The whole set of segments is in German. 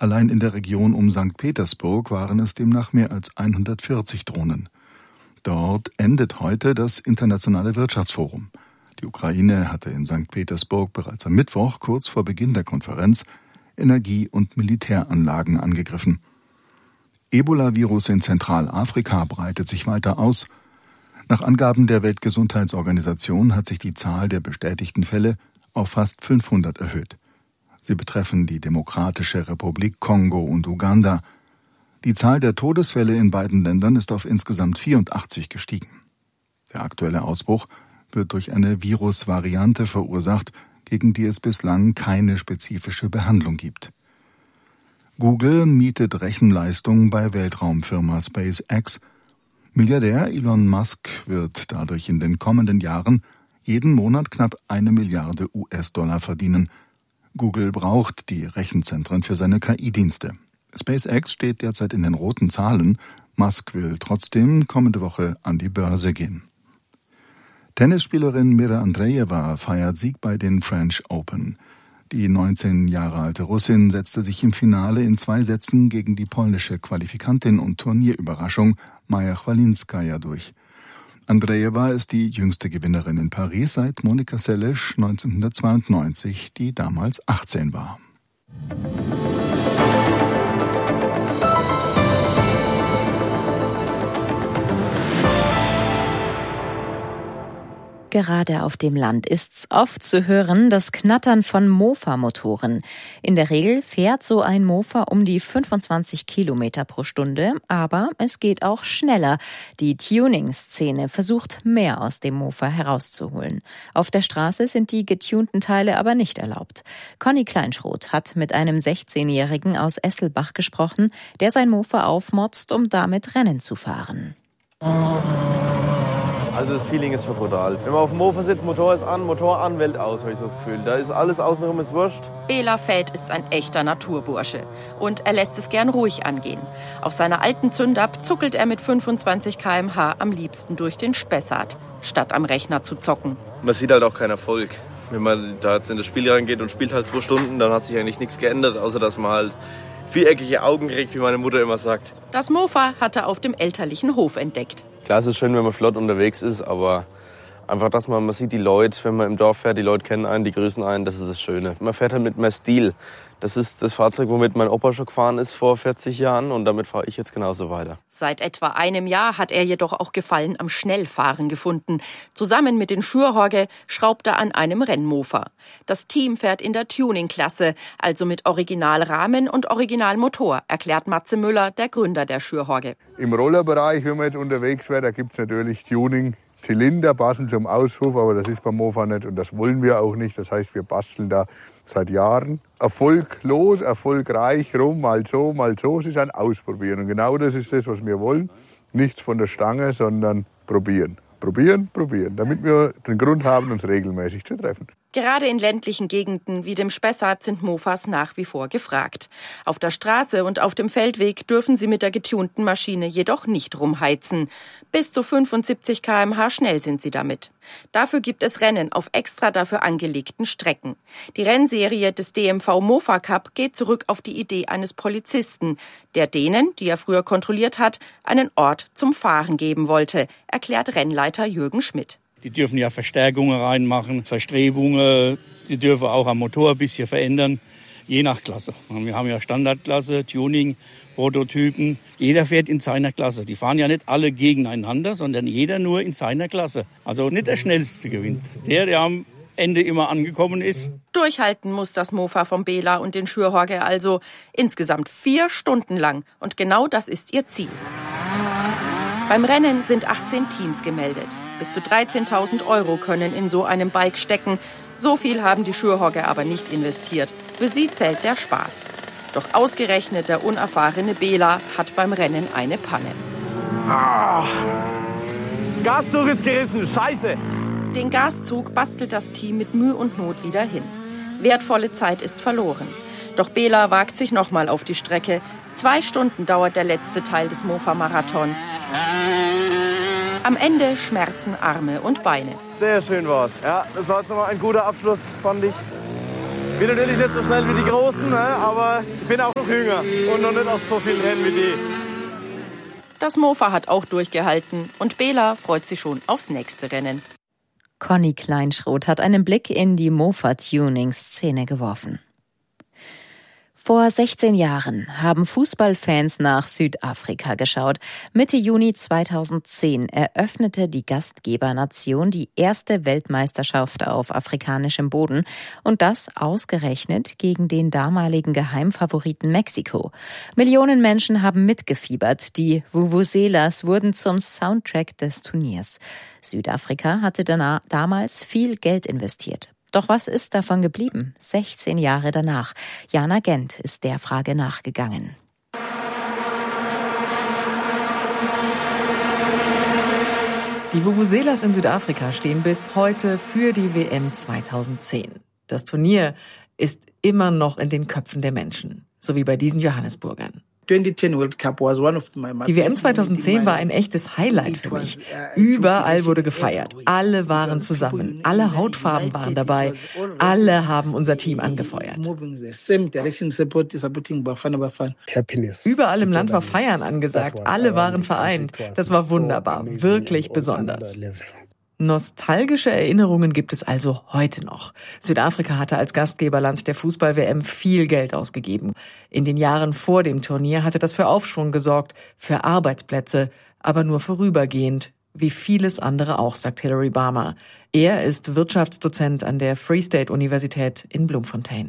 Allein in der Region um St. Petersburg waren es demnach mehr als 140 Drohnen. Dort endet heute das Internationale Wirtschaftsforum. Die Ukraine hatte in St. Petersburg bereits am Mittwoch, kurz vor Beginn der Konferenz, Energie- und Militäranlagen angegriffen. Ebola-Virus in Zentralafrika breitet sich weiter aus. Nach Angaben der Weltgesundheitsorganisation hat sich die Zahl der bestätigten Fälle auf fast 500 erhöht. Sie betreffen die Demokratische Republik Kongo und Uganda. Die Zahl der Todesfälle in beiden Ländern ist auf insgesamt 84 gestiegen. Der aktuelle Ausbruch wird durch eine Virusvariante verursacht, gegen die es bislang keine spezifische Behandlung gibt. Google mietet Rechenleistung bei Weltraumfirma SpaceX. Milliardär Elon Musk wird dadurch in den kommenden Jahren jeden Monat knapp 1 Milliarde US-Dollar verdienen. Google braucht die Rechenzentren für seine KI-Dienste. SpaceX steht derzeit in den roten Zahlen. Musk will trotzdem kommende Woche an die Börse gehen. Tennisspielerin Mira Andreeva feiert Sieg bei den French Open. Die 19 Jahre alte Russin setzte sich im Finale in 2 Sätzen gegen die polnische Qualifikantin und Turnierüberraschung Maja Chwalinskaja durch. Andreeva ist die jüngste Gewinnerin in Paris seit Monika Seles 1992, die damals 18 war. Gerade auf dem Land ist's oft zu hören, das Knattern von Mofa-Motoren. In der Regel fährt so ein Mofa um die 25 Kilometer pro Stunde, aber es geht auch schneller. Die Tuning-Szene versucht, mehr aus dem Mofa herauszuholen. Auf der Straße sind die getunten Teile aber nicht erlaubt. Conny Kleinschroth hat mit einem 16-Jährigen aus Esselbach gesprochen, der sein Mofa aufmotzt, um damit Rennen zu fahren. Also das Feeling ist schon brutal. Wenn man auf dem Mofa sitzt, Motor ist an, Welt aus, habe ich so das Gefühl. Da ist alles außenrum ist wurscht. Bela Feld ist ein echter Naturbursche und er lässt es gern ruhig angehen. Auf seiner alten Zündab zuckelt er mit 25 km/h am liebsten durch den Spessart, statt am Rechner zu zocken. Man sieht halt auch keinen Erfolg. Wenn man da jetzt in das Spiel reingeht und spielt halt 2 Stunden, dann hat sich eigentlich nichts geändert, außer dass man halt viereckige Augen kriegt, wie meine Mutter immer sagt. Das Mofa hat er auf dem elterlichen Hof entdeckt. Klar, es ist schön, wenn man flott unterwegs ist, aber einfach, dass man sieht die Leute, wenn man im Dorf fährt, die Leute kennen einen, die grüßen einen, das ist das Schöne. Man fährt halt mit mehr Stil. Das ist das Fahrzeug, womit mein Opa schon gefahren ist vor 40 Jahren und damit fahre ich jetzt genauso weiter. Seit etwa einem Jahr hat er jedoch auch Gefallen am Schnellfahren gefunden. Zusammen mit den Schürhorge schraubt er an einem Rennmofa. Das Team fährt in der Tuning-Klasse, also mit Originalrahmen und Originalmotor, erklärt Matze Müller, der Gründer der Schürhorge. Im Rollerbereich, wenn man jetzt unterwegs wäre, da gibt es natürlich Tuning. Zylinder passen zum Auspuff, aber das ist beim Mofa nicht und das wollen wir auch nicht. Das heißt, wir basteln da seit Jahren erfolglos, erfolgreich rum, mal so, mal so. Es ist ein Ausprobieren und genau das ist das, was wir wollen. Nichts von der Stange, sondern probieren. Probieren, probieren, damit wir den Grund haben, uns regelmäßig zu treffen. Gerade in ländlichen Gegenden wie dem Spessart sind Mofas nach wie vor gefragt. Auf der Straße und auf dem Feldweg dürfen sie mit der getunten Maschine jedoch nicht rumheizen. Bis zu 75 km/h schnell sind sie damit. Dafür gibt es Rennen auf extra dafür angelegten Strecken. Die Rennserie des DMV Mofa Cup geht zurück auf die Idee eines Polizisten, der denen, die er früher kontrolliert hat, einen Ort zum Fahren geben wollte, erklärt Rennleiter Jürgen Schmidt. Die dürfen ja Verstärkungen reinmachen, Verstrebungen, die dürfen auch am Motor ein bisschen verändern, je nach Klasse. Wir haben ja Standardklasse, Tuning, Prototypen. Jeder fährt in seiner Klasse. Die fahren ja nicht alle gegeneinander, sondern jeder nur in seiner Klasse. Also nicht der Schnellste gewinnt. Der am Ende immer angekommen ist. Durchhalten muss das Mofa vom Bela und den Schürhorge also insgesamt 4 Stunden lang. Und genau das ist ihr Ziel. Beim Rennen sind 18 Teams gemeldet. Bis zu 13.000 € können in so einem Bike stecken. So viel haben die Schürhorge aber nicht investiert. Für sie zählt der Spaß. Doch ausgerechnet der unerfahrene Bela hat beim Rennen eine Panne. Gaszug ist gerissen, scheiße! Den Gaszug bastelt das Team mit Mühe und Not wieder hin. Wertvolle Zeit ist verloren. Doch Bela wagt sich nochmal auf die Strecke. 2 Stunden dauert der letzte Teil des Mofa-Marathons. Am Ende schmerzen Arme und Beine. Sehr schön war's. Ja, das war jetzt nochmal ein guter Abschluss, fand ich. Bin natürlich nicht so schnell wie die Großen, aber ich bin auch noch jünger und noch nicht auf so vielen Rennen wie die. Das Mofa hat auch durchgehalten und Bela freut sich schon aufs nächste Rennen. Conny Kleinschroth hat einen Blick in die Mofa-Tuning-Szene geworfen. Vor 16 Jahren haben Fußballfans nach Südafrika geschaut. Mitte Juni 2010 eröffnete die Gastgebernation die erste Weltmeisterschaft auf afrikanischem Boden und das ausgerechnet gegen den damaligen Geheimfavoriten Mexiko. Millionen Menschen haben mitgefiebert. Die Vuvuzelas wurden zum Soundtrack des Turniers. Südafrika hatte damals viel Geld investiert. Doch was ist davon geblieben, 16 Jahre danach? Jana Gent ist der Frage nachgegangen. Die Vuvuzelas in Südafrika stehen bis heute für die WM 2010. Das Turnier ist immer noch in den Köpfen der Menschen, so wie bei diesen Johannesburgern. Die WM 2010 war ein echtes Highlight für mich. Überall wurde gefeiert. Alle waren zusammen. Alle Hautfarben waren dabei. Alle haben unser Team angefeuert. Überall im Land war Feiern angesagt. Alle waren vereint. Das war wunderbar. Wirklich besonders. Nostalgische Erinnerungen gibt es also heute noch. Südafrika hatte als Gastgeberland der Fußball-WM viel Geld ausgegeben. In den Jahren vor dem Turnier hatte das für Aufschwung gesorgt, für Arbeitsplätze, aber nur vorübergehend, wie vieles andere auch, sagt Hilary Barmer. Er ist Wirtschaftsdozent an der Free State Universität in Bloemfontein.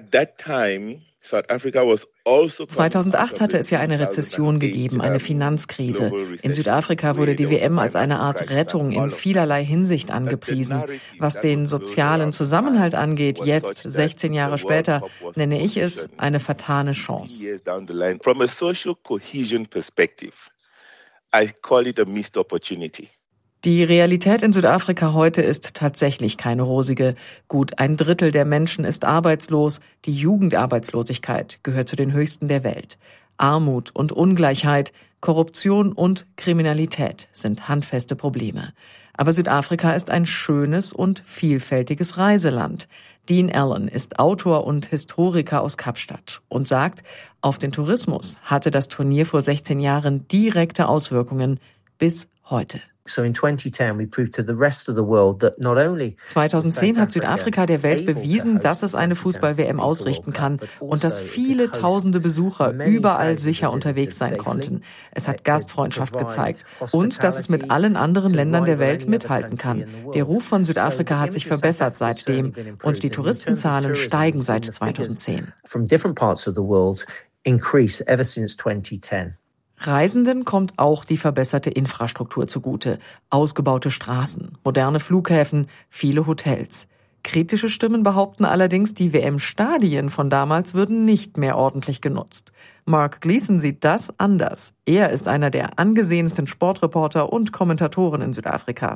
2008 hatte es ja eine Rezession gegeben, eine Finanzkrise. In Südafrika wurde die WM als eine Art Rettung in vielerlei Hinsicht angepriesen. Was den sozialen Zusammenhalt angeht, jetzt, 16 Jahre später, nenne ich es eine vertane Chance. Die Realität in Südafrika heute ist tatsächlich keine rosige. Gut 1/3 der Menschen ist arbeitslos. Die Jugendarbeitslosigkeit gehört zu den höchsten der Welt. Armut und Ungleichheit, Korruption und Kriminalität sind handfeste Probleme. Aber Südafrika ist ein schönes und vielfältiges Reiseland. Dean Allen ist Autor und Historiker aus Kapstadt und sagt, auf den Tourismus hatte das Turnier vor 16 Jahren direkte Auswirkungen bis heute. 2010 hat Südafrika der Welt bewiesen, dass es eine Fußball-WM ausrichten kann und dass viele tausende Besucher überall sicher unterwegs sein konnten. Es hat Gastfreundschaft gezeigt und dass es mit allen anderen Ländern der Welt mithalten kann. Der Ruf von Südafrika hat sich verbessert seitdem und die Touristenzahlen steigen seit 2010. Reisenden kommt auch die verbesserte Infrastruktur zugute. Ausgebaute Straßen, moderne Flughäfen, viele Hotels. Kritische Stimmen behaupten allerdings, die WM-Stadien von damals würden nicht mehr ordentlich genutzt. Mark Gleason sieht das anders. Er ist einer der angesehensten Sportreporter und Kommentatoren in Südafrika.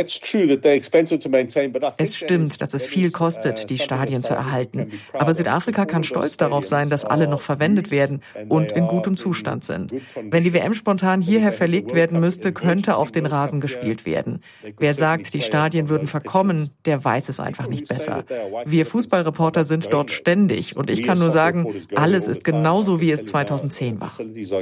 Es stimmt, dass es viel kostet, die Stadien zu erhalten. Aber Südafrika kann stolz darauf sein, dass alle noch verwendet werden und in gutem Zustand sind. Wenn die WM spontan hierher verlegt werden müsste, könnte auf den Rasen gespielt werden. Wer sagt, die Stadien würden verkommen, der weiß es einfach nicht besser. Wir Fußballreporter sind dort ständig und ich kann nur sagen, alles ist genauso, wie es 2010 war.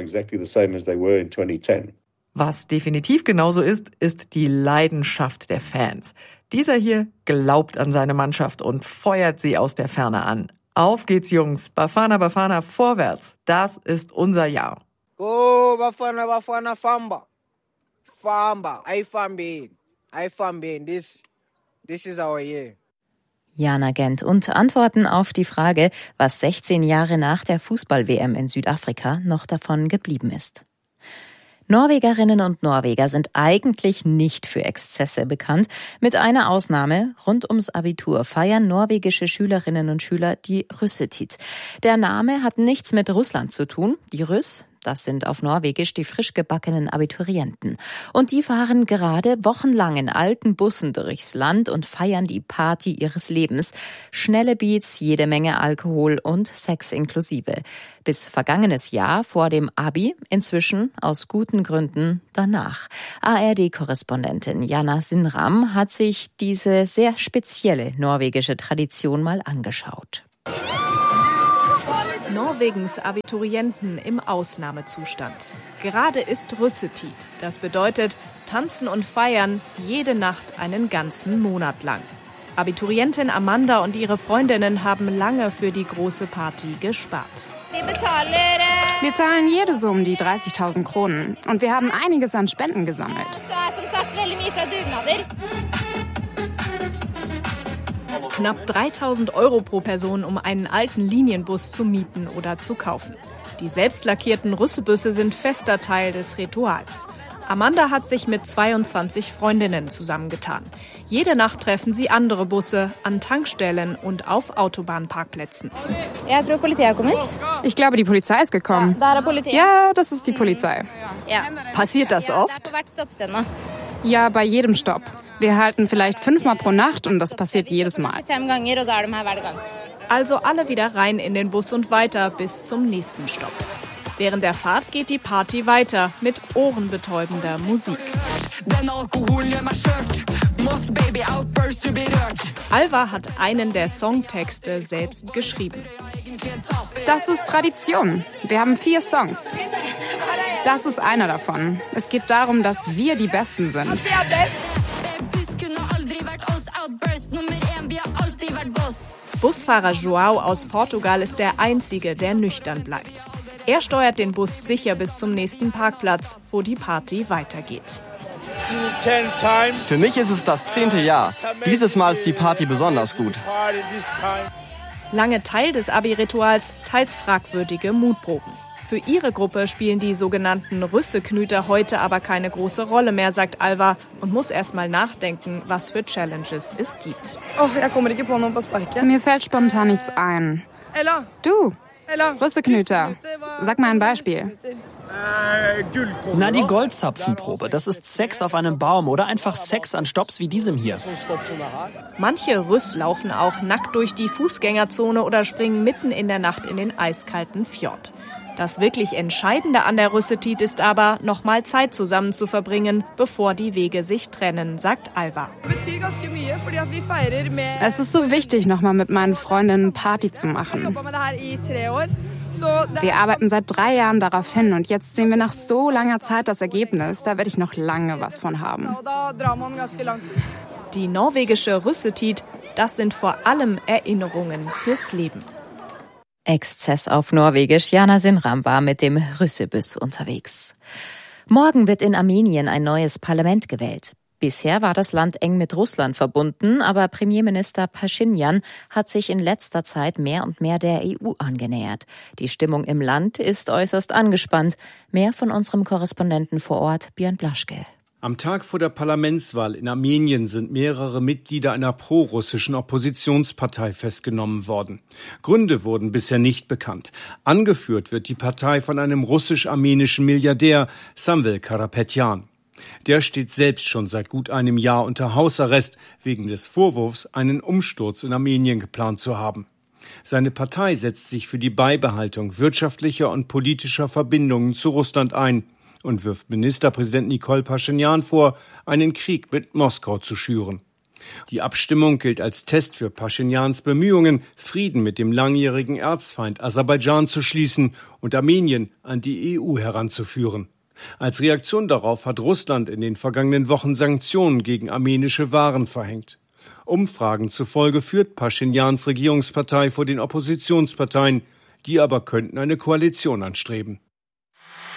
Was definitiv genauso ist, ist die Leidenschaft der Fans. Dieser hier glaubt an seine Mannschaft und feuert sie aus der Ferne an. Auf geht's, Jungs. Bafana, Bafana, vorwärts. Das ist unser Jahr. Go, Bafana, Bafana, Famba. Famba, I Fambin. This is our year. Jana Gent und Antworten auf die Frage, was 16 Jahre nach der Fußball-WM in Südafrika noch davon geblieben ist. Norwegerinnen und Norweger sind eigentlich nicht für Exzesse bekannt. Mit einer Ausnahme: rund ums Abitur feiern norwegische Schülerinnen und Schüler die Russetid. Der Name hat nichts mit Russland zu tun. Die Russ, das sind auf Norwegisch die frisch gebackenen Abiturienten. Und die fahren gerade wochenlang in alten Bussen durchs Land und feiern die Party ihres Lebens. Schnelle Beats, jede Menge Alkohol und Sex inklusive. Bis vergangenes Jahr vor dem Abi, inzwischen aus guten Gründen danach. ARD-Korrespondentin Jana Sinram hat sich diese sehr spezielle norwegische Tradition mal angeschaut. Norwegens Abiturienten im Ausnahmezustand. Gerade ist Russetid. Das bedeutet tanzen und feiern jede Nacht einen ganzen Monat lang. Abiturientin Amanda und ihre Freundinnen haben lange für die große Party gespart. Wir zahlen jede Summe die 30.000 Kronen und wir haben einiges an Spenden gesammelt. Knapp 3.000 € pro Person, um einen alten Linienbus zu mieten oder zu kaufen. Die selbst lackierten Russebüsse sind fester Teil des Rituals. Amanda hat sich mit 22 Freundinnen zusammengetan. Jede Nacht treffen sie andere Busse an Tankstellen und auf Autobahnparkplätzen. Ich glaube, die Polizei ist gekommen. Ja, das ist die Polizei. Passiert das oft? Ja, bei jedem Stopp. Wir halten vielleicht 5-mal pro Nacht und das passiert jedes Mal. Also alle wieder rein in den Bus und weiter bis zum nächsten Stopp. Während der Fahrt geht die Party weiter mit ohrenbetäubender Musik. Alva hat einen der Songtexte selbst geschrieben. Das ist Tradition. Wir haben 4 Songs. Das ist einer davon. Es geht darum, dass wir die Besten sind. Busfahrer João aus Portugal ist der Einzige, der nüchtern bleibt. Er steuert den Bus sicher bis zum nächsten Parkplatz, wo die Party weitergeht. Für mich ist es das 10. Jahr. Dieses Mal ist die Party besonders gut. Lange Teil des Abi-Rituals, teils fragwürdige Mutproben. Für ihre Gruppe spielen die sogenannten Rüsseknüter heute aber keine große Rolle mehr, sagt Alva, und muss erst mal nachdenken, was für Challenges es gibt. Mir fällt spontan nichts ein. Du, Rüsseknüter, sag mal ein Beispiel. Na, die Goldzapfenprobe. Das ist Sex auf einem Baum oder einfach Sex an Stopps wie diesem hier. Manche Rüss laufen auch nackt durch die Fußgängerzone oder springen mitten in der Nacht in den eiskalten Fjord. Das wirklich Entscheidende an der Russetid ist aber, noch mal Zeit zusammen zu verbringen, bevor die Wege sich trennen, sagt Alva. Es ist so wichtig, noch mal mit meinen Freundinnen Party zu machen. Wir arbeiten seit 3 Jahren darauf hin und jetzt sehen wir nach so langer Zeit das Ergebnis. Da werde ich noch lange was von haben. Die norwegische Russetid, das sind vor allem Erinnerungen fürs Leben. Exzess auf Norwegisch. Jana Sinram war mit dem Russebus unterwegs. Morgen wird in Armenien ein neues Parlament gewählt. Bisher war das Land eng mit Russland verbunden, aber Premierminister Pashinyan hat sich in letzter Zeit mehr und mehr der EU angenähert. Die Stimmung im Land ist äußerst angespannt. Mehr von unserem Korrespondenten vor Ort, Björn Blaschke. Am Tag vor der Parlamentswahl in Armenien sind mehrere Mitglieder einer prorussischen Oppositionspartei festgenommen worden. Gründe wurden bisher nicht bekannt. Angeführt wird die Partei von einem russisch-armenischen Milliardär, Samvel Karapetyan. Der steht selbst schon seit gut einem Jahr unter Hausarrest wegen des Vorwurfs, einen Umsturz in Armenien geplant zu haben. Seine Partei setzt sich für die Beibehaltung wirtschaftlicher und politischer Verbindungen zu Russland ein und wirft Ministerpräsident Nikol Pashinyan vor, einen Krieg mit Moskau zu schüren. Die Abstimmung gilt als Test für Paschinyans Bemühungen, Frieden mit dem langjährigen Erzfeind Aserbaidschan zu schließen und Armenien an die EU heranzuführen. Als Reaktion darauf hat Russland in den vergangenen Wochen Sanktionen gegen armenische Waren verhängt. Umfragen zufolge führt Paschinyans Regierungspartei vor den Oppositionsparteien, die aber könnten eine Koalition anstreben.